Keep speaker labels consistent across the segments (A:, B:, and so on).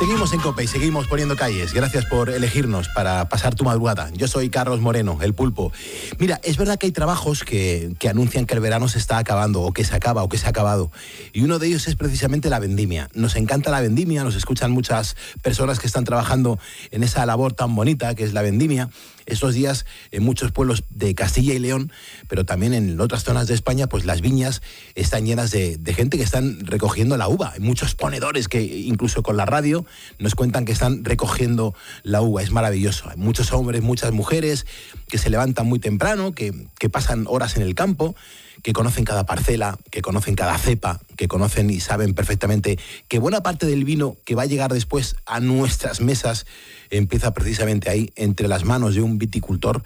A: Seguimos en COPE y seguimos poniendo calles. Gracias por elegirnos para pasar tu madrugada. Yo soy Carlos Moreno, el Pulpo. Mira, es verdad que hay trabajos que anuncian que el verano se está acabando, o que se acaba, o que se ha acabado. Y uno de ellos es precisamente la vendimia. Nos encanta la vendimia, nos escuchan muchas personas que están trabajando en esa labor tan bonita que es la vendimia. Estos días en muchos pueblos de Castilla y León, pero también en otras zonas de España, pues las viñas están llenas de gente que están recogiendo la uva. Hay muchos ponedores que incluso con la radio nos cuentan que están recogiendo la uva. Es maravilloso. Hay muchos hombres, muchas mujeres que se levantan muy temprano, que pasan horas en el campo, que conocen cada parcela, que conocen cada cepa, que conocen y saben perfectamente que buena parte del vino que va a llegar después a nuestras mesas empieza precisamente ahí, entre las manos de un viticultor.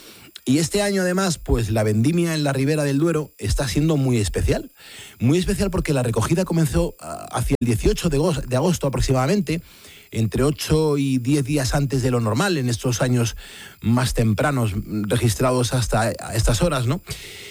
A: Y este año, además, pues la vendimia en la Ribera del Duero está siendo muy especial. Muy especial porque la recogida comenzó hacia el 18 de agosto aproximadamente, entre 8 y 10 días antes de lo normal, en estos años más tempranos registrados hasta estas horas, ¿no?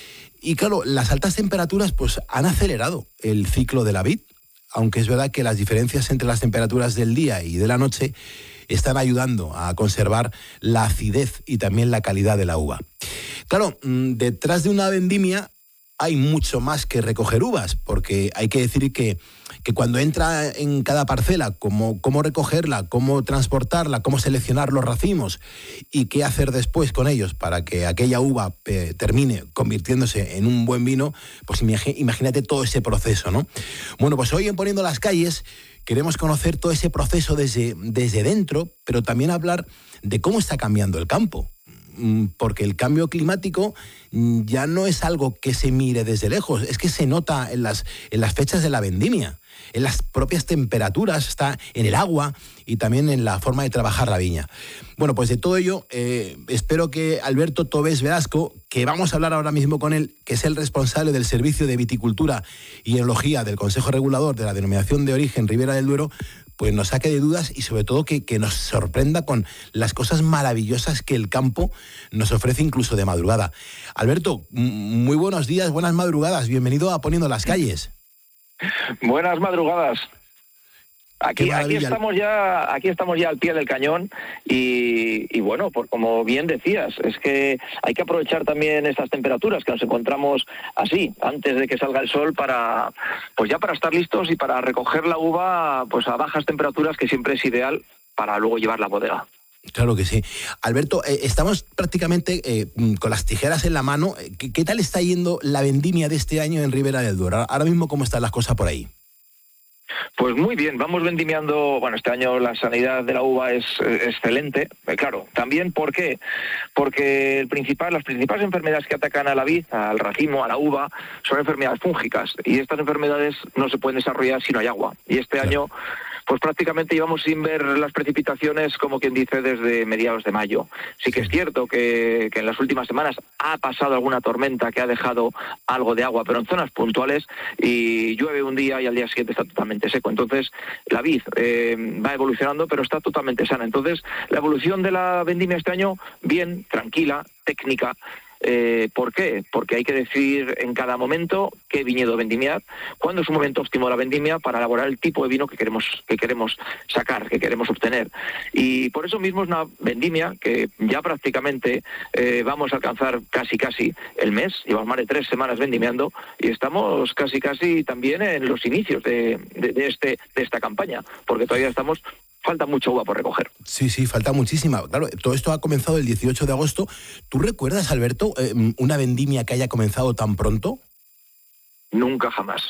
A: Y claro, las altas temperaturas pues han acelerado el ciclo de la vid, aunque es verdad que las diferencias entre las temperaturas del día y de la noche están ayudando a conservar la acidez y también la calidad de la uva. Claro, detrás de una vendimia hay mucho más que recoger uvas, porque hay que decir que cuando entra en cada parcela, cómo recogerla, cómo transportarla, cómo seleccionar los racimos y qué hacer después con ellos para que aquella uva termine convirtiéndose en un buen vino, pues imagínate todo ese proceso, ¿no? Bueno, pues hoy en Poniendo las Calles queremos conocer todo ese proceso desde dentro, pero también hablar de cómo está cambiando el campo. Porque el cambio climático ya no es algo que se mire desde lejos, es que se nota en las fechas de la vendimia, en las propias temperaturas, está en el agua y también en la forma de trabajar la viña. Bueno, pues de todo ello, espero que Alberto Tobés Velasco, que vamos a hablar ahora mismo con él, que es el responsable del Servicio de Viticultura y Enología del Consejo Regulador de la Denominación de Origen Ribera del Duero, pues nos saque de dudas y sobre todo que nos sorprenda con las cosas maravillosas que el campo nos ofrece incluso de madrugada. Alberto, muy buenos días, buenas madrugadas, bienvenido a Poniendo las Calles.
B: Buenas madrugadas. Aquí estamos ya al pie del cañón y bueno, por como bien decías, es que hay que aprovechar también estas temperaturas que nos encontramos así, antes de que salga el sol para estar listos y para recoger la uva pues a bajas temperaturas, que siempre es ideal para luego llevarla a bodega.
A: Claro que sí. Alberto, estamos prácticamente con las tijeras en la mano. ¿Qué tal está yendo la vendimia de este año en Ribera del Duero? Ahora mismo, ¿cómo están las cosas por ahí?
B: Pues muy bien, vamos vendimiando. Bueno, este año la sanidad de la uva es excelente. Claro, también ¿por qué? Porque las principales enfermedades que atacan a la vid, al racimo, a la uva, son enfermedades fúngicas. Y estas enfermedades no se pueden desarrollar si no hay agua. Y este año, pues prácticamente llevamos sin ver las precipitaciones, como quien dice, desde mediados de mayo. Sí que es cierto que en las últimas semanas ha pasado alguna tormenta que ha dejado algo de agua, pero en zonas puntuales, y llueve un día y al día siguiente está totalmente seco. Entonces, la vid va evolucionando, pero está totalmente sana. Entonces, la evolución de la vendimia este año, bien, tranquila, técnica. ¿Por qué? Porque hay que decidir en cada momento qué viñedo vendimiar, cuándo es un momento óptimo de la vendimia para elaborar el tipo de vino que queremos sacar, que queremos obtener. Y por eso mismo es una vendimia que ya prácticamente vamos a alcanzar casi el mes. Llevamos más de 3 semanas vendimiando y estamos casi también en los inicios de esta campaña, porque todavía falta mucha uva por recoger.
A: Sí, falta muchísima. Claro, todo esto ha comenzado el 18 de agosto. ¿Tú recuerdas, Alberto, una vendimia que haya comenzado tan pronto?
B: Nunca, jamás.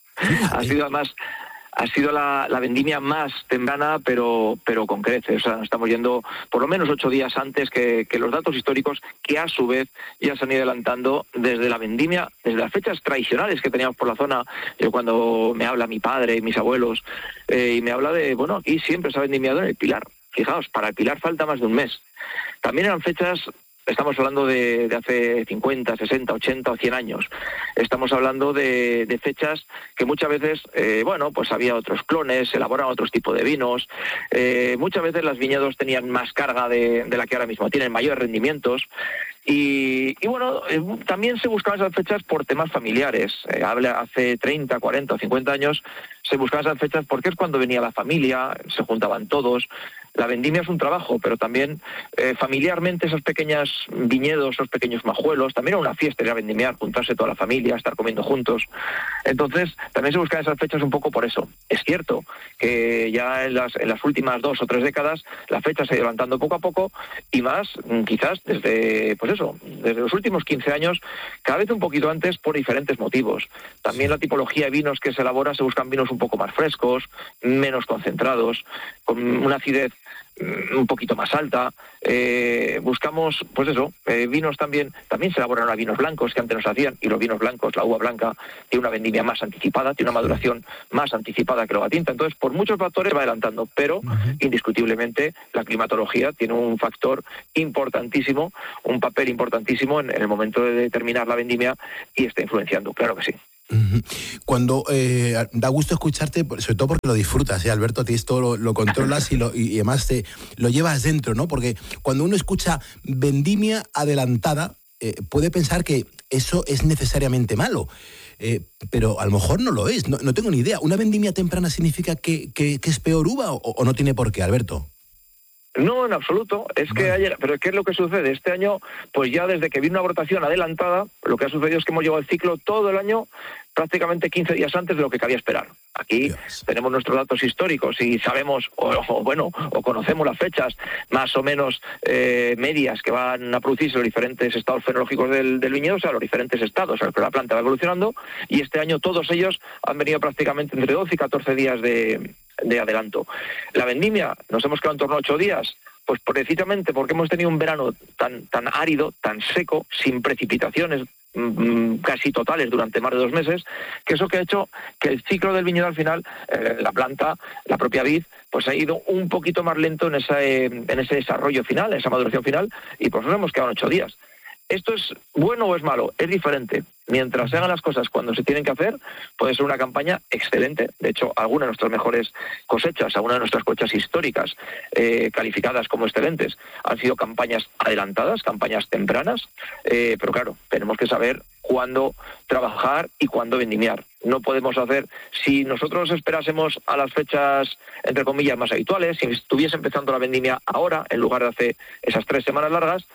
B: Ha sido la vendimia más temprana, pero con creces. O sea, estamos yendo por lo menos 8 días antes que los datos históricos, que a su vez ya se han ido adelantando desde la vendimia, desde las fechas tradicionales que teníamos por la zona. Yo cuando me habla mi padre y mis abuelos, y me habla de, bueno, aquí siempre se ha vendimiado en el Pilar. Fijaos, para el Pilar falta más de un mes. También eran fechas. Estamos hablando de hace 50, 60, 80 o 100 años. Estamos hablando de fechas que muchas veces, pues había otros clones, se elaboraban otros tipos de vinos. Muchas veces los viñedos tenían más carga de la que ahora mismo tienen, mayores rendimientos. Y bueno, también se buscaban esas fechas por temas familiares. Hace 30, 40 o 50 años se buscaban esas fechas porque es cuando venía la familia, se juntaban todos. La vendimia es un trabajo, pero también familiarmente esos pequeños viñedos, esos pequeños majuelos, también era una fiesta, era vendimiar, juntarse toda la familia, estar comiendo juntos. Entonces, también se buscan esas fechas un poco por eso. Es cierto que ya en las últimas 2 o 3 décadas la fecha se ha ido levantando poco a poco y más, quizás desde los últimos 15 años, cada vez un poquito antes por diferentes motivos. También la tipología de vinos que se elabora, se buscan vinos un poco más frescos, menos concentrados, con una acidez un poquito más alta. Buscamos, vinos también se elaboran ahora vinos blancos que antes no se hacían, y los vinos blancos, la uva blanca, tiene una vendimia más anticipada, tiene una maduración más anticipada que la uva tinta. Entonces, por muchos factores va adelantando, pero indiscutiblemente la climatología tiene un factor importantísimo, un papel importantísimo en el momento de determinar la vendimia, y está influenciando, claro que sí.
A: Cuando da gusto escucharte, sobre todo porque lo disfrutas, Alberto, a ti esto lo controlas y además te lo llevas dentro, ¿no? Porque cuando uno escucha vendimia adelantada, puede pensar que eso es necesariamente malo, pero a lo mejor no lo es, no tengo ni idea. ¿Una vendimia temprana significa que es peor uva o no tiene por qué, Alberto?
B: No, en absoluto. Pero ¿qué es lo que sucede? Este año, pues ya desde que vino una brotación adelantada, lo que ha sucedido es que hemos llevado el ciclo todo el año prácticamente 15 días antes de lo que cabía esperar. Aquí tenemos nuestros datos históricos y sabemos, o conocemos las fechas más o menos medias que van a producirse los diferentes estados fenológicos del viñedo, o sea, los diferentes estados en los que la planta va evolucionando, y este año todos ellos han venido prácticamente entre 12 y 14 días de adelanto. La vendimia nos hemos quedado en torno a 8 días, pues precisamente porque hemos tenido un verano tan árido, tan seco, sin precipitaciones casi totales durante más de 2 meses, que eso que ha hecho que el ciclo del viñedo al final, la planta, la propia vid, pues ha ido un poquito más lento en ese desarrollo final, en esa maduración final, y pues nos hemos quedado en 8 días. ¿Esto es bueno o es malo? Es diferente. Mientras se hagan las cosas cuando se tienen que hacer, puede ser una campaña excelente. De hecho, algunas de nuestras mejores cosechas, algunas de nuestras cosechas históricas, calificadas como excelentes, han sido campañas adelantadas, campañas tempranas, pero claro, tenemos que saber cuándo trabajar y cuándo vendimiar. No podemos hacer, si nosotros esperásemos a las fechas, entre comillas, más habituales, si estuviese empezando la vendimia ahora, en lugar de hace esas 3 semanas largas,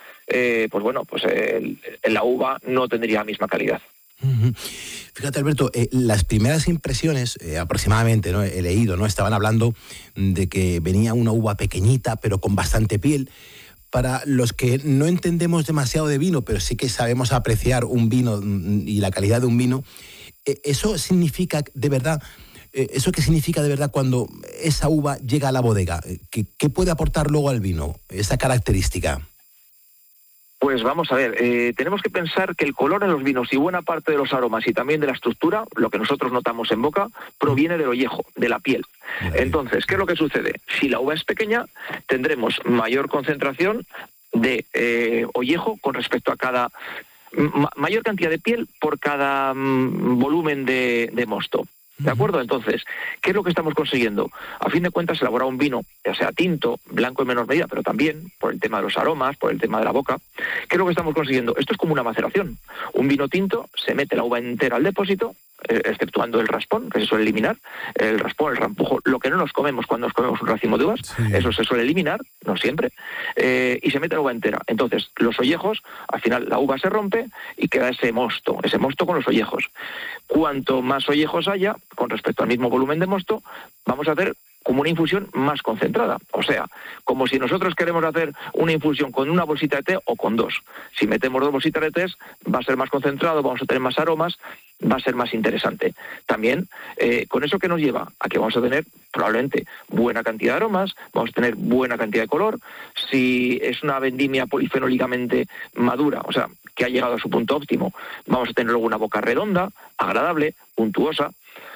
B: la uva no tendría la misma calidad.
A: Fíjate, Alberto, las primeras impresiones, aproximadamente, ¿no? He leído, ¿no? Estaban hablando de que venía una uva pequeñita, pero con bastante piel. Para los que no entendemos demasiado de vino, pero sí que sabemos apreciar un vino y la calidad de un vino, ¿eso significa de verdad? ¿Eso qué significa de verdad cuando esa uva llega a la bodega? ¿Qué puede aportar luego al vino, esa característica?
B: Pues vamos a ver, tenemos que pensar que el color en los vinos y buena parte de los aromas y también de la estructura, lo que nosotros notamos en boca, proviene del ollejo, de la piel. Entonces, ¿qué es lo que sucede? Si la uva es pequeña, tendremos mayor concentración de ollejo con respecto a cada... mayor cantidad de piel por cada volumen de mosto. ¿De acuerdo? Entonces, ¿qué es lo que estamos consiguiendo? A fin de cuentas, elaborar un vino, ya sea tinto, blanco en menor medida, pero también por el tema de los aromas, por el tema de la boca. ¿Qué es lo que estamos consiguiendo? Esto es como una maceración. Un vino tinto, se mete la uva entera al depósito, exceptuando el raspón, que se suele eliminar, el raspón, el rampujo, lo que no nos comemos cuando nos comemos un racimo de uvas, eso se suele eliminar, no siempre, y se mete la uva entera. Entonces, los ollejos, al final la uva se rompe y queda ese mosto con los ollejos. Cuanto más ollejos haya, con respecto al mismo volumen de mosto, vamos a hacer como una infusión más concentrada. O sea, como si nosotros queremos hacer una infusión con una bolsita de té o con 2. Si metemos 2 bolsitas de té, va a ser más concentrado, vamos a tener más aromas, va a ser más interesante. También, con eso que nos lleva a que vamos a tener probablemente buena cantidad de aromas, vamos a tener buena cantidad de color. Si es una vendimia polifenólicamente madura, o sea, que ha llegado a su punto óptimo, vamos a tener luego una boca redonda, agradable, untuosa.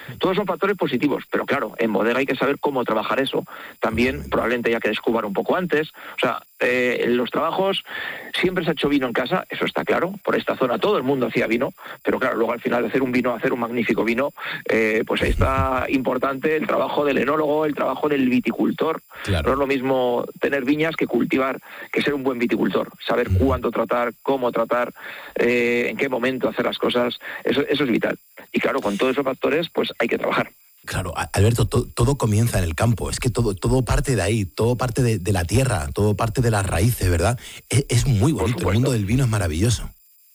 B: Todos son factores positivos, pero claro, en bodega hay que saber cómo trabajar eso. También probablemente haya que descubrir un poco antes. O sea, los trabajos, siempre se ha hecho vino en casa, eso está claro. Por esta zona todo el mundo hacía vino, pero claro, luego al final de hacer un magnífico vino, pues ahí está importante el trabajo del enólogo, el trabajo del viticultor. Claro. No es lo mismo tener viñas que cultivar, que ser un buen viticultor. Saber cuándo tratar, cómo tratar, en qué momento hacer las cosas, eso es vital. Y claro, con todos esos factores, pues hay que trabajar.
A: Claro, Alberto, todo comienza en el campo, es que todo parte de ahí, todo parte de la tierra, todo parte de las raíces, ¿verdad? Es muy bonito, el mundo del vino es maravilloso.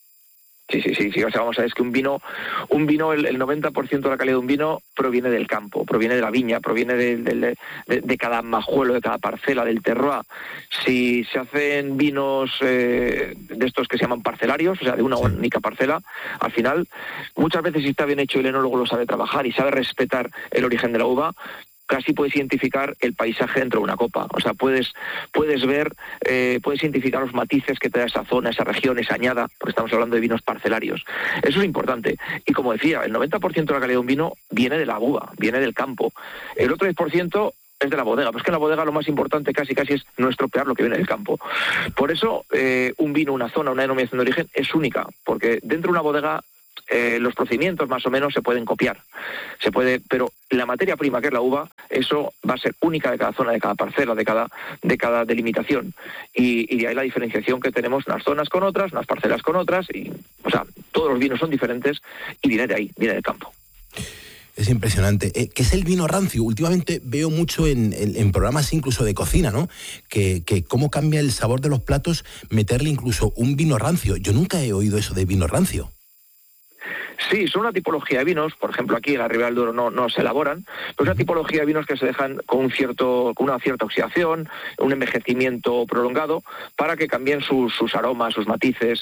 B: Sí. O sea, vamos a ver, es que un vino, el 90% de la calidad de un vino proviene del campo, proviene de la viña, proviene de cada majuelo, de cada parcela, del terroir. Si se hacen vinos de estos que se llaman parcelarios, o sea, de una única parcela, al final, muchas veces si está bien hecho, el enólogo lo sabe trabajar y sabe respetar el origen de la uva, casi puedes identificar el paisaje dentro de una copa. O sea, puedes ver, puedes identificar los matices que te da esa zona, esa región, esa añada, porque estamos hablando de vinos parcelarios. Eso es importante. Y como decía, el 90% de la calidad de un vino viene de la uva, viene del campo. El otro 10% es de la bodega. Pues que en la bodega lo más importante casi es no estropear lo que viene del campo. Por eso, un vino, una zona, una denominación de origen es única, porque dentro de una bodega los procedimientos más o menos se pueden copiar, pero la materia prima, que es la uva, eso va a ser única de cada zona, de cada parcela, de cada delimitación, y de ahí la diferenciación que tenemos unas zonas con otras, unas parcelas con otras, y, o sea, todos los vinos son diferentes y viene de ahí, viene del campo.
A: Es impresionante. ¿Qué es el vino rancio? Últimamente veo mucho en programas incluso de cocina, ¿no? Que cómo cambia el sabor de los platos meterle incluso un vino rancio. Yo nunca he oído eso de vino rancio.
B: Sí, son una tipología de vinos, por ejemplo aquí en la Ribera del Duero no se elaboran, pero es una tipología de vinos que se dejan con una cierta oxidación, un envejecimiento prolongado, para que cambien sus aromas, sus matices,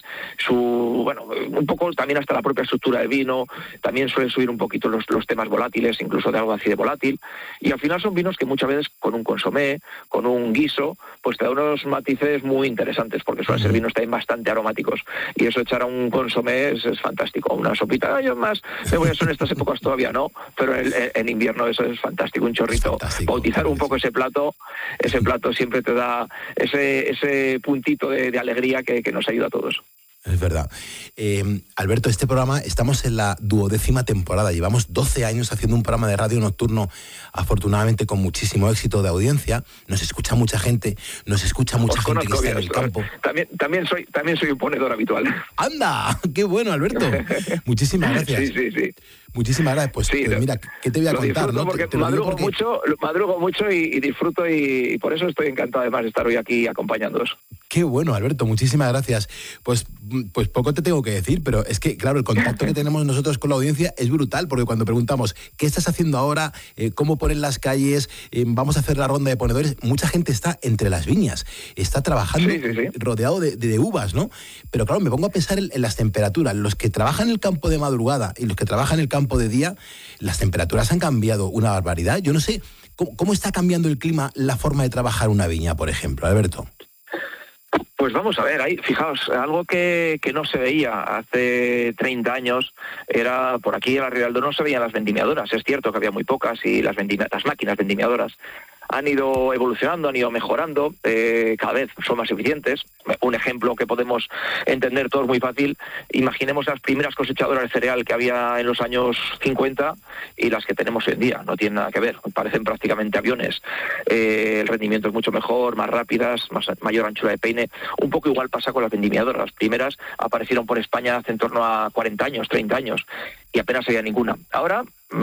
B: un poco también hasta la propia estructura del vino. También suelen subir un poquito los temas volátiles, incluso de algo así de volátil, y al final son vinos que muchas veces con un consomé, con un guiso, pues te da unos matices muy interesantes, porque suelen ser vinos también bastante aromáticos, y eso echar a un consomé es fantástico, una sopita. Yo más me voy a hacer en estas épocas todavía no, pero en invierno eso es fantástico, un chorrito. Bautizar un poco ese plato siempre te da ese puntito de alegría que nos ayuda a todos.
A: Es verdad. Alberto, este programa, estamos en la 12ª temporada. Llevamos 12 años haciendo un programa de radio nocturno, afortunadamente con muchísimo éxito de audiencia. Nos escucha mucha gente, que está en el campo.
B: También soy un ponedor habitual.
A: ¡Anda! ¡Qué bueno, Alberto! Muchísimas gracias.
B: Sí.
A: Muchísimas gracias. Pues mira, ¿qué te voy a contar? ¿No?
B: Porque madrugo mucho y disfruto, y por eso estoy encantado además de estar hoy aquí acompañándoos.
A: Qué bueno, Alberto, muchísimas gracias. Pues poco te tengo que decir, pero es que, claro, el contacto que tenemos nosotros con la audiencia es brutal, porque cuando preguntamos ¿qué estás haciendo ahora? ¿Cómo ponen las calles? ¿Vamos a hacer la ronda de ponedores? Mucha gente está entre las viñas, está trabajando rodeado de uvas, ¿no? Pero claro, me pongo a pensar en las temperaturas. Los que trabajan en el campo de madrugada y los que trabajan en el campo de día, las temperaturas han cambiado una barbaridad. Yo no sé, ¿cómo está cambiando el clima, la forma de trabajar una viña, por ejemplo, Alberto?
B: Pues vamos a ver, ahí, fijaos, algo que no se veía hace 30 años era, por aquí en la Ribera del Duero no se veían las vendimiadoras. Es cierto que había muy pocas y las máquinas vendimiadoras han ido evolucionando, han ido mejorando, cada vez son más eficientes. Un ejemplo que podemos entender todos muy fácil: imaginemos las primeras cosechadoras de cereal que había en los años 50 y las que tenemos hoy en día. No tienen nada que ver, parecen prácticamente aviones. El rendimiento es mucho mejor, más rápidas, mayor anchura de peine. Un poco igual pasa con las vendimiadoras. Las primeras aparecieron por España hace en torno a 40 años, 30 años, y apenas había ninguna. Ahora,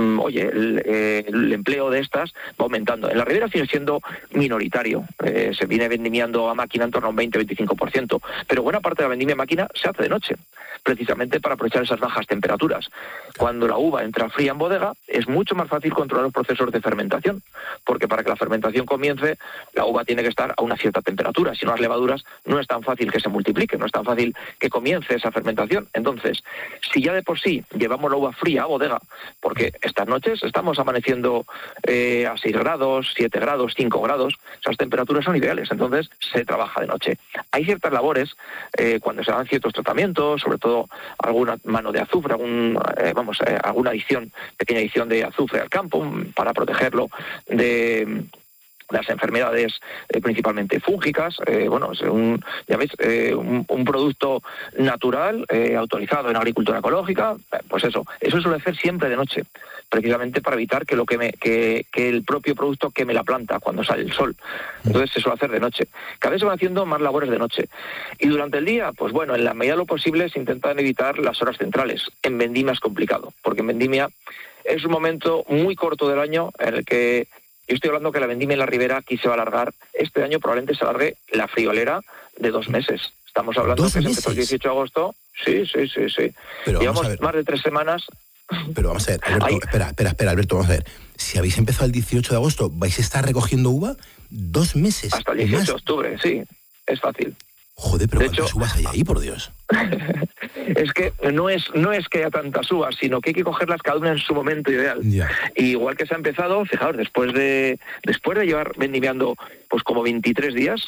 B: el empleo de estas va aumentando. En la Ribera sigue siendo minoritario. Se viene vendimiando a máquina en torno a un 20-25%, pero buena parte de la vendimia a máquina se hace de noche, precisamente para aprovechar esas bajas temperaturas. Cuando la uva entra fría en bodega, es mucho más fácil controlar los procesos de fermentación, porque para que la fermentación comience, la uva tiene que estar a una cierta temperatura. Si no, las levaduras no es tan fácil que se multipliquen, no es tan fácil que comience esa fermentación. Entonces, si ya de por sí llevamos la uva fría a bodega, porque estas noches estamos amaneciendo a 6 grados, 7 grados, 5 grados, esas temperaturas son ideales, entonces se trabaja de noche. Hay ciertas labores, cuando se dan ciertos tratamientos, sobre todo alguna mano de azufre, alguna adición, pequeña adición de azufre al campo, para protegerlo de las enfermedades principalmente fúngicas, un producto natural, autorizado en agricultura ecológica, pues eso suele hacer siempre de noche, precisamente para evitar que el propio producto queme la planta cuando sale el sol. Entonces se suele hacer de noche. Cada vez se van haciendo más labores de noche. Y durante el día, pues bueno, en la medida de lo posible se intentan evitar las horas centrales. En vendimia es complicado, porque en vendimia es un momento muy corto del año en el que yo estoy hablando que la vendimia en la ribera aquí se va a alargar. Este año probablemente se alargue la friolera de 2 meses. Estamos hablando que se empezó el 18 de agosto. Sí.
A: Pero
B: llevamos más de 3 semanas.
A: Pero vamos a ver, Alberto, espera, Alberto, vamos a ver. Si habéis empezado el 18 de agosto, ¿vais a estar recogiendo uva 2 meses?
B: Hasta el 18 de octubre, sí. Es fácil.
A: Joder, pero ¿cuántas uvas hay ahí, por Dios?
B: Es que no es que haya tantas uvas, sino que hay que cogerlas cada una en su momento ideal.
A: Ya.
B: Y igual que se ha empezado, fijaos, después de llevar vendimiando pues como 23 días,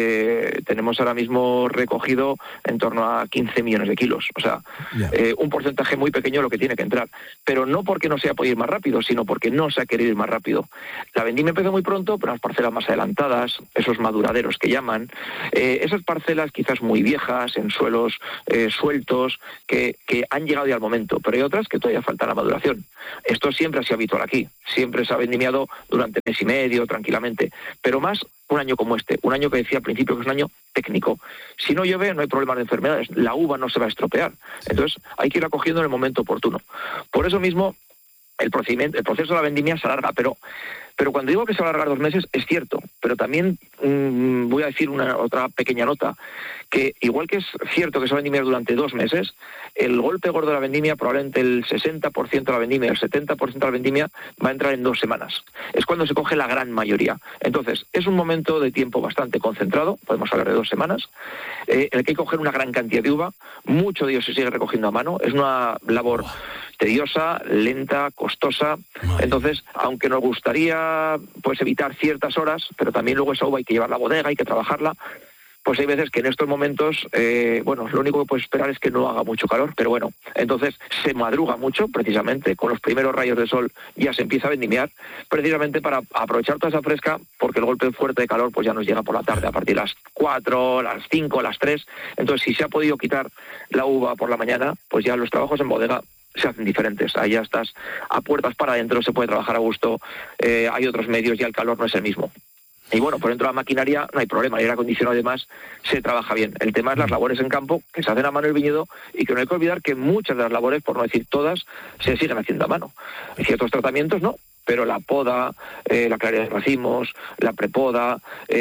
B: tenemos ahora mismo recogido en torno a 15 millones de kilos. O sea, un porcentaje muy pequeño lo que tiene que entrar. Pero no porque no se haya podido ir más rápido, sino porque no se ha querido ir más rápido. La vendimia empezó muy pronto, pero las parcelas más adelantadas, esos maduraderos que llaman, esas parcelas quizás muy viejas, en suelos sueltos, que han llegado ya al momento. Pero hay otras que todavía falta la maduración. Esto siempre ha sido habitual aquí. Siempre se ha vendimiado durante mes y medio, tranquilamente. Pero más un año como este, un año que decía al principio que es un año técnico. Si no llueve, no hay problemas de enfermedades, la uva no se va a estropear. Entonces hay que ir acogiendo en el momento oportuno. Por eso mismo, el proceso de la vendimia se alarga, pero cuando digo que se va a alargar 2 meses, es cierto, pero también voy a decir otra pequeña nota, que igual que es cierto que se va a vendimiar durante 2 meses, el golpe gordo de la vendimia, probablemente el 60% de la vendimia, el 70% de la vendimia va a entrar en 2 semanas. Es cuando se coge la gran mayoría. Entonces, es un momento de tiempo bastante concentrado, podemos hablar de 2 semanas, en el que hay que coger una gran cantidad de uva, mucho de ello se sigue recogiendo a mano, es una labor tediosa, lenta, costosa. Entonces, aunque nos gustaría pues evitar ciertas horas, pero también luego esa uva hay que llevarla a la bodega, hay que trabajarla, pues hay veces que en estos momentos, lo único que puedes esperar es que no haga mucho calor, pero bueno, entonces se madruga mucho, precisamente, con los primeros rayos de sol ya se empieza a vendimiar, precisamente para aprovechar toda esa fresca, porque el golpe fuerte de calor pues ya nos llega por la tarde, a partir de las 4, las 5, las 3, entonces si se ha podido quitar la uva por la mañana, pues ya los trabajos en bodega se hacen diferentes. Ahí ya estás a puertas para adentro, se puede trabajar a gusto, hay otros medios y el calor no es el mismo. Y bueno, por dentro de la maquinaria no hay problema, el aire acondicionado además se trabaja bien. El tema es las labores en campo, que se hacen a mano el viñedo, y que no hay que olvidar que muchas de las labores, por no decir todas, se siguen haciendo a mano. Ciertos tratamientos no, pero la poda, la claridad de racimos, la prepoda,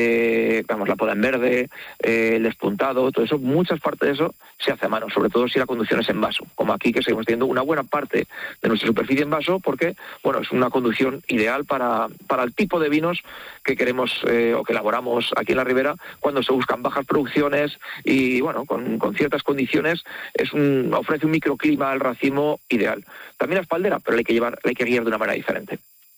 B: la poda en verde, el despuntado, todo eso, muchas partes de eso se hace a mano, sobre todo si la conducción es en vaso, como aquí que seguimos teniendo una buena parte de nuestra superficie en vaso, porque es una conducción ideal para el tipo de vinos que queremos o que elaboramos aquí en la Ribera, cuando se buscan bajas producciones y con ciertas condiciones ofrece un microclima al racimo ideal. También la espaldera, pero la hay que guiar de una manera diferente.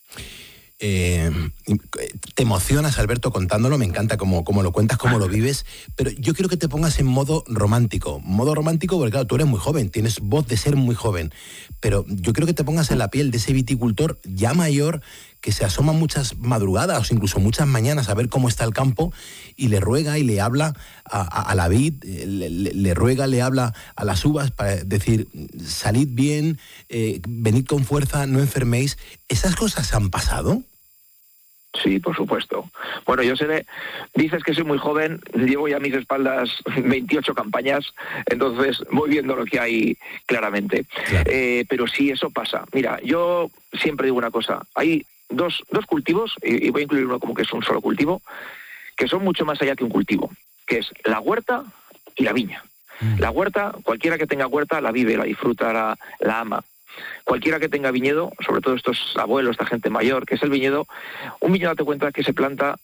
A: Te emocionas, Alberto, contándolo, me encanta cómo lo cuentas, cómo lo vives, pero yo quiero que te pongas en modo romántico porque claro, tú eres muy joven, tienes voz de ser muy joven, pero yo creo que te pongas en la piel de ese viticultor ya mayor que se asoma muchas madrugadas o incluso muchas mañanas a ver cómo está el campo y le ruega y le habla a la vid, le ruega, le habla a las uvas para decir, salid bien, venid con fuerza, no enferméis. ¿Esas cosas han pasado?
B: Sí, por supuesto. Bueno, yo dices que soy muy joven, llevo ya a mis espaldas 28 campañas, entonces voy viendo lo que hay claramente. Claro. Pero sí, eso pasa. Mira, yo siempre digo una cosa, hay dos cultivos, y voy a incluir uno como que es un solo cultivo, que son mucho más allá que un cultivo, que es la huerta y la viña. La huerta, cualquiera que tenga huerta la vive, la disfruta, la ama. cualquiera que tenga viñedo, sobre todo estos abuelos, esta gente mayor, que es el viñedo, un viñedo date cuenta que se planta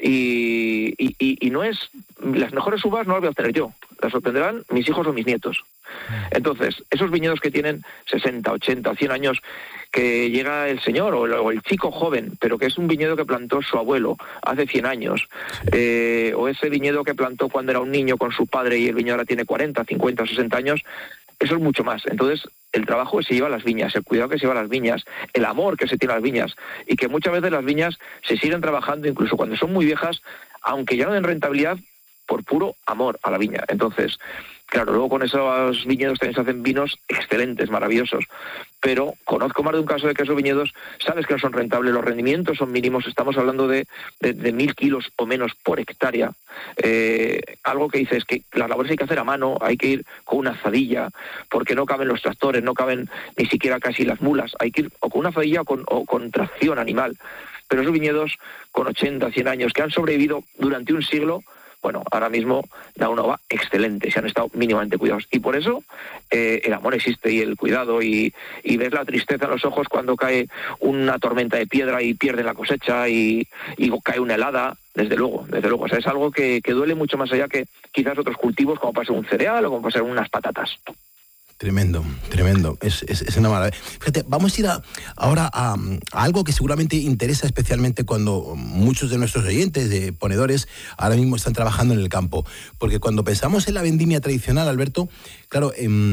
B: y no es, las mejores uvas no las voy a obtener yo, las obtendrán mis hijos o mis nietos. Entonces, esos viñedos que tienen 60, 80, 100 años, que llega el señor o el chico joven, pero que es un viñedo que plantó su abuelo hace 100 años, o ese viñedo que plantó cuando era un niño con su padre y el viñedo ahora tiene 40, 50, 60 años, eso es mucho más. Entonces, el trabajo que se lleva a las viñas, el cuidado que se lleva a las viñas, el amor que se tiene a las viñas, y que muchas veces las viñas se siguen trabajando incluso cuando son muy viejas, aunque ya no den rentabilidad, por puro amor a la viña. Entonces, claro, luego con esos viñedos también se hacen vinos excelentes, maravillosos, pero conozco más de un caso de que esos viñedos, sabes que no son rentables, los rendimientos son mínimos, estamos hablando de 1.000 kilos o menos por hectárea. Algo que dices que las labores hay que hacer a mano, hay que ir con una azadilla, porque no caben los tractores, no caben ni siquiera casi las mulas, hay que ir o con una azadilla o con tracción animal. Pero esos viñedos con 80, 100 años que han sobrevivido durante un siglo, bueno, ahora mismo da una uva excelente, se han estado mínimamente cuidados. Y por eso el amor existe y el cuidado, y ves la tristeza en los ojos cuando cae una tormenta de piedra y pierden la cosecha y cae una helada, desde luego. O sea, es algo que duele mucho más allá que quizás otros cultivos, como puede ser un cereal o como puede ser unas patatas.
A: Tremendo. Es una maravilla. Fíjate, vamos a ir ahora a algo que seguramente interesa especialmente cuando muchos de nuestros oyentes, de ponedores, ahora mismo están trabajando en el campo. Porque cuando pensamos en la vendimia tradicional, Alberto, claro,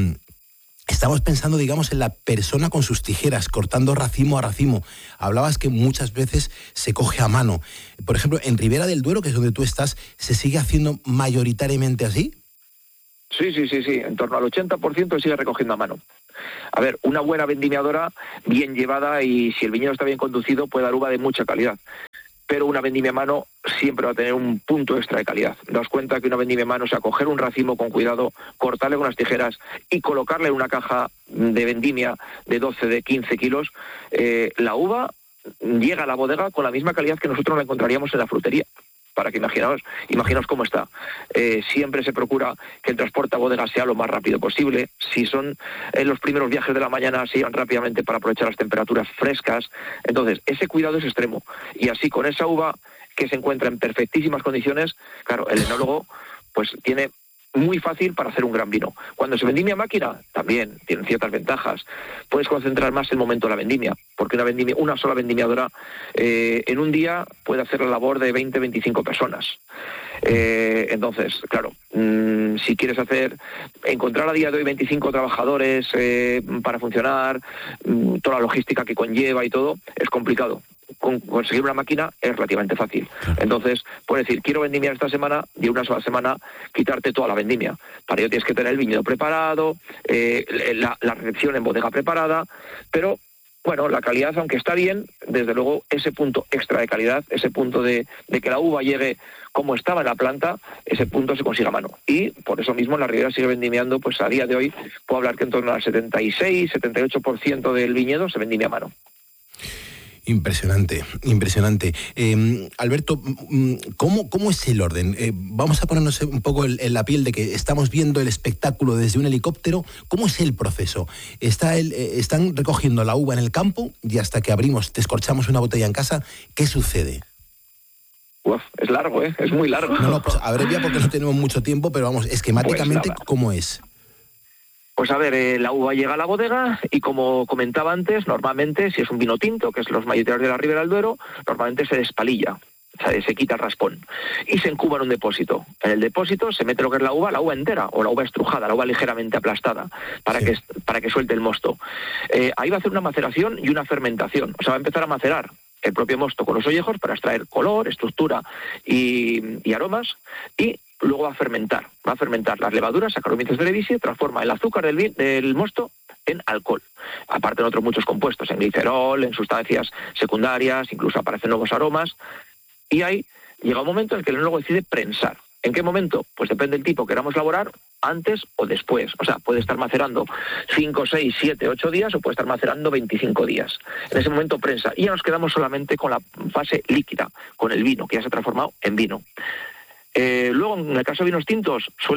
A: estamos pensando, digamos, en la persona con sus tijeras, cortando racimo a racimo. Hablabas que muchas veces se coge a mano. Por ejemplo, en Ribera del Duero, que es donde tú estás, ¿se sigue haciendo mayoritariamente así?
B: Sí, en torno al 80% sigue recogiendo a mano. A ver, una buena vendimiadora bien llevada, y si el viñedo está bien conducido, puede dar uva de mucha calidad. Pero una vendimia a mano siempre va a tener un punto extra de calidad. Daos cuenta que una vendimia a mano, o sea, coger un racimo con cuidado, cortarle con las tijeras y colocarle en una caja de vendimia de 12, de 15 kilos, la uva llega a la bodega con la misma calidad que nosotros la encontraríamos en la frutería. Para que imaginaos cómo está. Siempre se procura que el transporte a bodega sea lo más rápido posible. Si son los primeros viajes de la mañana, se llevan rápidamente para aprovechar las temperaturas frescas. Entonces, ese cuidado es extremo. Y así, con esa uva que se encuentra en perfectísimas condiciones, claro, el enólogo pues tiene muy fácil para hacer un gran vino. Cuando se vendimia a máquina, también tienen ciertas ventajas. Puedes concentrar más el momento de la vendimia, porque una sola vendimiadora en un día puede hacer la labor de 20, 25 personas. Entonces, claro, si quieres encontrar a día de hoy 25 trabajadores para funcionar, toda la logística que conlleva y todo, es complicado. Conseguir una máquina es relativamente fácil. Entonces, puedes decir, quiero vendimiar esta semana, y una sola semana quitarte toda la vendimia. Para ello tienes que tener el viñedo preparado, la recepción en bodega preparada, pero bueno, la calidad, aunque está bien, desde luego ese punto extra de calidad, ese punto de que la uva llegue como estaba en la planta, ese punto se consigue a mano. Y por eso mismo la Ribera sigue vendimiando, pues a día de hoy puedo hablar que en torno al 76, 78% del viñedo se vendimia a mano.
A: Impresionante. Alberto, ¿cómo es el orden? Vamos a ponernos un poco en la piel de que estamos viendo el espectáculo desde un helicóptero. ¿Cómo es el proceso? Están recogiendo la uva en el campo y hasta que descorchamos una botella en casa, ¿qué sucede?
B: Es largo, es muy largo.
A: No, pues abrevia porque no tenemos mucho tiempo, pero vamos, esquemáticamente, pues ¿cómo es?
B: Pues a ver, la uva llega a la bodega y, como comentaba antes, normalmente, si es un vino tinto, que es los mayoritarios de la Ribera del Duero, normalmente se despalilla, o sea, se quita el raspón y se encuba en un depósito. En el depósito se mete lo que es la uva entera, o la uva estrujada, la uva ligeramente aplastada, para que suelte el mosto. Ahí va a hacer una maceración y una fermentación, o sea, va a empezar a macerar el propio mosto con los ollejos para extraer color, estructura y aromas, y luego va a fermentar las levaduras, Saccharomyces cerevisiae, transforma el azúcar del mosto en alcohol. Aparte en otros muchos compuestos, en glicerol, en sustancias secundarias, incluso aparecen nuevos aromas, y ahí llega un momento en el que el enólogo decide prensar. ¿En qué momento? Pues depende del tipo que queramos elaborar, antes o después. O sea, puede estar macerando 5, 6, 7, 8 días o puede estar macerando 25 días. En ese momento prensa. Y ya nos quedamos solamente con la fase líquida, con el vino, que ya se ha transformado en vino. Luego, en el caso de vinos tintos, suele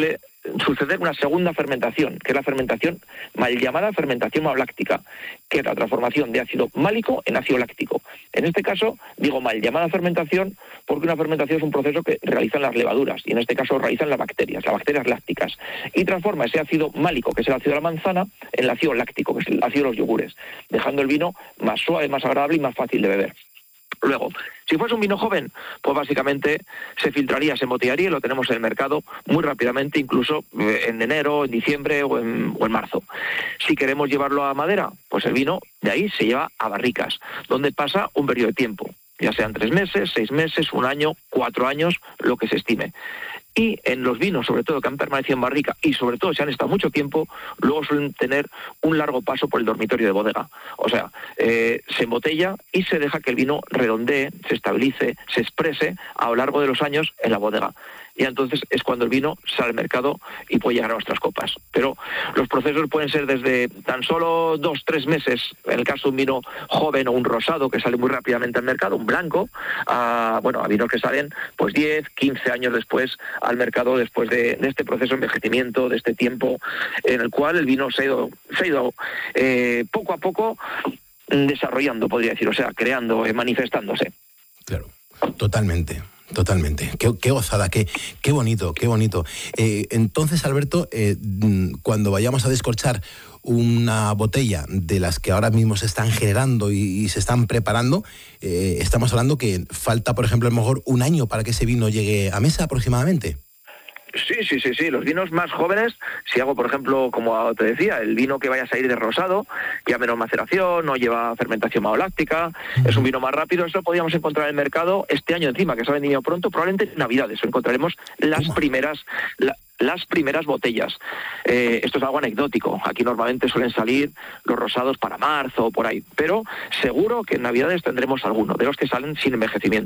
B: suceder una segunda fermentación, que es la fermentación mal llamada fermentación maloláctica, que es la transformación de ácido málico en ácido láctico. En este caso, digo mal llamada fermentación porque una fermentación es un proceso que realizan las levaduras, y en este caso realizan las bacterias lácticas, y transforma ese ácido málico, que es el ácido de la manzana, en el ácido láctico, que es el ácido de los yogures, dejando el vino más suave, más agradable y más fácil de beber. Luego, si fuese un vino joven, pues básicamente se filtraría, se embotellaría y lo tenemos en el mercado muy rápidamente, incluso en enero, en diciembre o en marzo. Si queremos llevarlo a madera, pues el vino de ahí se lleva a barricas, donde pasa un periodo de tiempo, ya sean 3 meses, 6 meses, 1 año, 4 años, lo que se estime. Y en los vinos, sobre todo, que han permanecido en barrica y sobre todo si han estado mucho tiempo, luego suelen tener un largo paso por el dormitorio de bodega. O sea, se embotella y se deja que el vino redondee, se estabilice, se exprese a lo largo de los años en la bodega. Y entonces es cuando el vino sale al mercado y puede llegar a nuestras copas. Pero los procesos pueden ser desde tan solo 2-3 meses, en el caso de un vino joven o un rosado que sale muy rápidamente al mercado, un blanco, a vinos que salen pues 10-15 años después al mercado, después de este proceso de envejecimiento, de este tiempo en el cual el vino se ha ido poco a poco desarrollando, podría decir, o sea, creando, manifestándose.
A: Claro, totalmente. Qué gozada, qué bonito, qué bonito. Entonces, Alberto, cuando vayamos a descorchar una botella de las que ahora mismo se están generando y se están preparando, estamos hablando que falta, por ejemplo, a lo mejor 1 año para que ese vino llegue a mesa aproximadamente.
B: Sí. Los vinos más jóvenes, si hago, por ejemplo, como te decía, el vino que vaya a salir de rosado, ya menos maceración, no lleva fermentación maloláctica, es un vino más rápido, eso lo podríamos encontrar en el mercado este año encima, que se ha vendido pronto, probablemente en Navidades, encontraremos las primeras botellas. Esto es algo anecdótico. Aquí normalmente suelen salir los rosados para marzo o por ahí, pero seguro que en Navidades tendremos alguno, de los que salen sin envejecimiento.